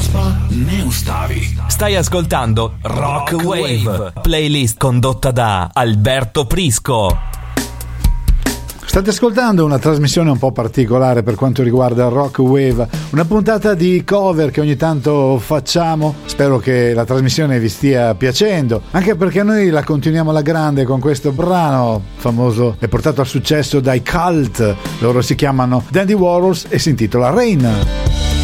Neustavi. Stai ascoltando Rock Wave, playlist condotta da Alberto Prisco. State ascoltando una trasmissione un po' particolare per quanto riguarda Rock Wave, una puntata di cover che ogni tanto facciamo. Spero che la trasmissione vi stia piacendo, anche perché noi la continuiamo alla grande con questo brano famoso e portato al successo dai Cult. Loro si chiamano Dandy Warhols e si intitola Rain.